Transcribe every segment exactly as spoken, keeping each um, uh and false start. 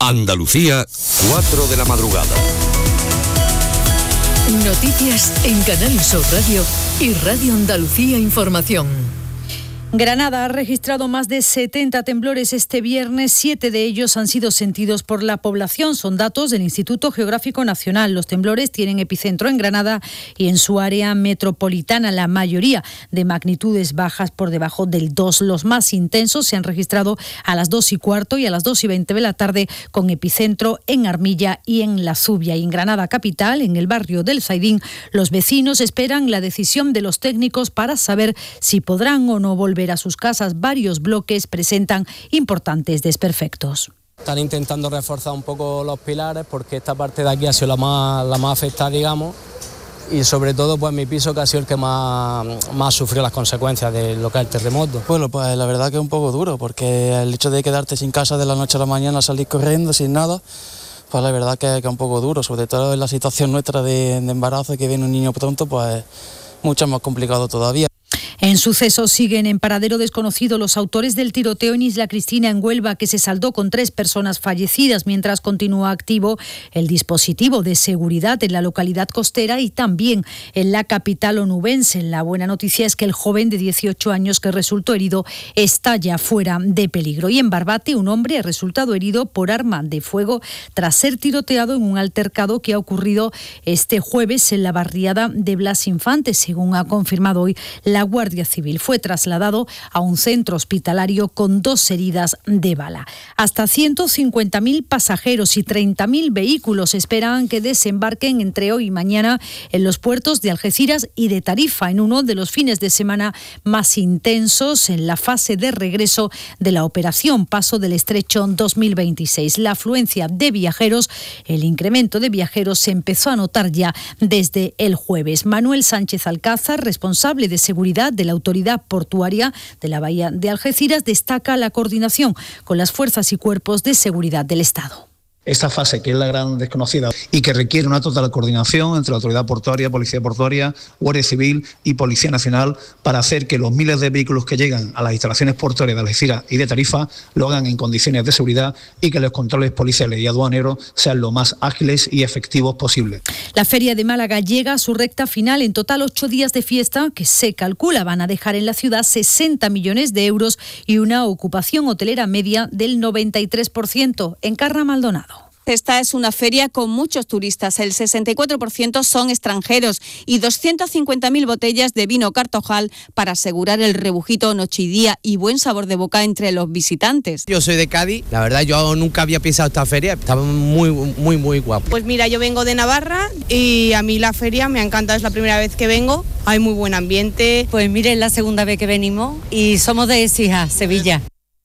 Andalucía, cuatro de la madrugada. Noticias en Canal Sur Radio y Radio Andalucía Información. Granada ha registrado más de setenta temblores este viernes, siete de ellos han sido sentidos por la población. Son datos del Instituto Geográfico Nacional. Los temblores tienen epicentro en Granada y en su área metropolitana, la mayoría de magnitudes bajas por debajo del dos. Los más intensos se han registrado a las dos y cuarto y a las dos y veinte de la tarde, con epicentro en Armilla y en La Zubia. Y en Granada capital, en el barrio del Zaidín, los vecinos esperan la decisión de los técnicos para saber si podrán o no volver a sus casas. Varios bloques presentan importantes desperfectos. Están intentando reforzar un poco los pilares porque esta parte de aquí ha sido la más, la más afectada, digamos, y sobre todo pues mi piso, que ha sido el que más, más sufrió las consecuencias de lo que es el terremoto. Bueno, pues la verdad que es un poco duro, porque el hecho de quedarte sin casa de la noche a la mañana, salir corriendo sin nada, pues la verdad que, que es un poco duro, sobre todo en la situación nuestra de, de embarazo, que viene un niño pronto, pues mucho más complicado todavía. En sucesos siguen en paradero desconocido los autores del tiroteo en Isla Cristina, en Huelva, que se saldó con tres personas fallecidas, mientras continúa activo el dispositivo de seguridad en la localidad costera y también en la capital onubense. La buena noticia es que el joven de dieciocho años que resultó herido está ya fuera de peligro. Y en Barbate, un hombre ha resultado herido por arma de fuego tras ser tiroteado en un altercado que ha ocurrido este jueves en la barriada de Blas Infante, según ha confirmado hoy la Guardia Civil. Fue trasladado a un centro hospitalario con dos heridas de bala. Hasta ciento cincuenta mil pasajeros y treinta mil vehículos esperan que desembarquen entre hoy y mañana en los puertos de Algeciras y de Tarifa, en uno de los fines de semana más intensos en la fase de regreso de la operación Paso del Estrecho dos mil veintiséis. La afluencia de viajeros, el incremento de viajeros se empezó a notar ya desde el jueves. Manuel Sánchez Alcázar, responsable de seguridad de la Autoridad Portuaria de la Bahía de Algeciras, destaca la coordinación con las fuerzas y cuerpos de seguridad del Estado. Esta fase, que es la gran desconocida y que requiere una total coordinación entre la Autoridad Portuaria, Policía Portuaria, Guardia Civil y Policía Nacional, para hacer que los miles de vehículos que llegan a las instalaciones portuarias de Algeciras y de Tarifa lo hagan en condiciones de seguridad y que los controles policiales y aduaneros sean lo más ágiles y efectivos posibles. La Feria de Málaga llega a su recta final. En total, ocho días de fiesta que se calcula van a dejar en la ciudad sesenta millones de euros y una ocupación hotelera media del noventa y tres por ciento. Encarna Maldonado. Esta es una feria con muchos turistas, el sesenta y cuatro por ciento son extranjeros y doscientas cincuenta mil botellas de vino Cartojal para asegurar el rebujito noche y día y buen sabor de boca entre los visitantes. Yo soy de Cádiz, la verdad yo nunca había pisado esta feria, estaba muy, muy, muy guapo. Pues mira, yo vengo de Navarra y a mí la feria me ha encantado, es la primera vez que vengo, hay muy buen ambiente. Pues mire, es la segunda vez que venimos y somos de Écija, Sevilla.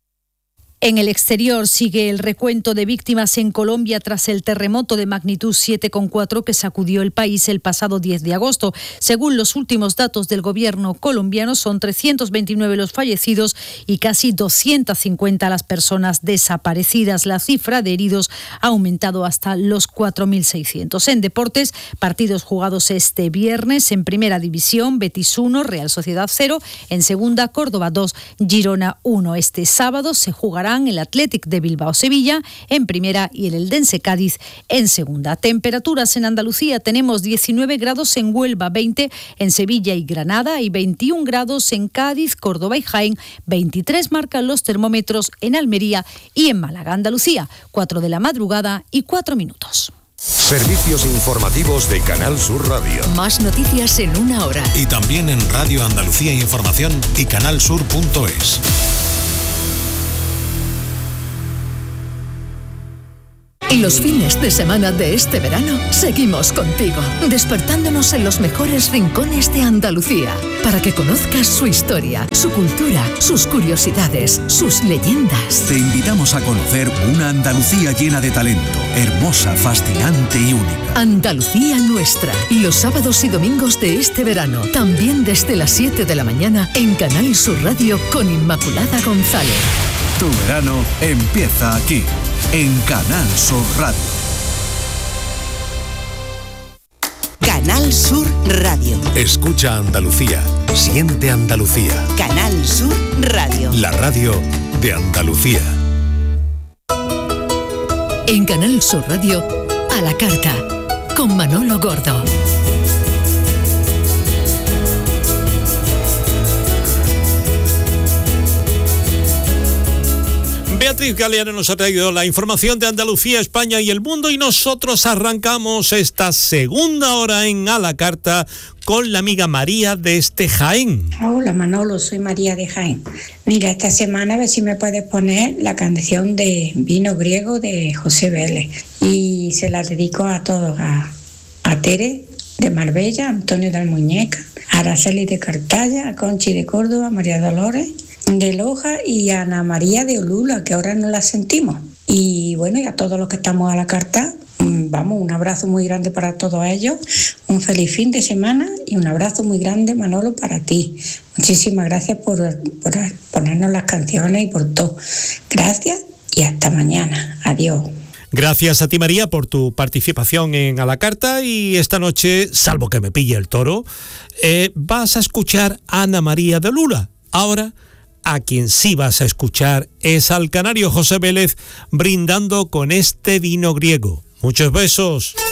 En el exterior sigue el recuento de víctimas en Colombia tras el terremoto de magnitud siete coma cuatro que sacudió el país el pasado diez de agosto. Según los últimos datos del gobierno colombiano, son trescientos veintinueve los fallecidos y casi doscientas cincuenta las personas desaparecidas. La cifra de heridos ha aumentado hasta los cuatro mil seiscientos. En deportes, partidos jugados este viernes en Primera División: Betis uno, Real Sociedad cero, en Segunda, Córdoba dos, Girona uno. Este sábado se jugará el Athletic de Bilbao-Sevilla en primera y el Eldense Cádiz en segunda. Temperaturas en Andalucía: tenemos diecinueve grados en Huelva, veinte en Sevilla y Granada y veintiún grados en Cádiz, Córdoba y Jaén, veintitrés marcan los termómetros en Almería y en Málaga. Andalucía, cuatro de la madrugada y cuatro minutos. Servicios informativos de Canal Sur Radio. Más noticias en una hora. Y también en Radio Andalucía Información y canalsur punto es. Y los fines de semana de este verano seguimos contigo, despertándonos en los mejores rincones de Andalucía, para que conozcas su historia, su cultura, sus curiosidades, sus leyendas. Te invitamos a conocer una Andalucía llena de talento, hermosa, fascinante y única. Andalucía nuestra, los sábados y domingos de este verano, también desde las siete de la mañana en Canal Sur Radio con Inmaculada González. Tu verano empieza aquí, en Canal Sur Radio. Canal Sur Radio. Escucha Andalucía, siente Andalucía. Canal Sur Radio. La radio de Andalucía. En Canal Sur Radio, a la carta, con Manolo Gordo. Beatriz Galeano nos ha traído la información de Andalucía, España y el mundo, y nosotros arrancamos esta segunda hora en A la Carta con la amiga María desde Jaén. Hola Manolo, soy María de Jaén. Mira, esta semana a ver si me puedes poner la canción de Vino Griego de José Vélez, y se la dedico a todos, a, a Tere de Marbella, a Antonio de Almuñeca, a Araceli de Cartaya, a Conchi de Córdoba, a María Dolores de Loja y a Ana María de Olula, que ahora no la sentimos. Y bueno, y a todos los que estamos a la carta, vamos, un abrazo muy grande para todos ellos, un feliz fin de semana y un abrazo muy grande, Manolo, para ti. Muchísimas gracias por, por ponernos las canciones y por todo. Gracias y hasta mañana. Adiós. Gracias a ti, María, por tu participación en A la Carta, y esta noche, salvo que me pille el toro, eh, vas a escuchar a Ana María de Olula. Ahora, a quien sí vas a escuchar es al canario José Vélez brindando con este vino griego. Muchos besos.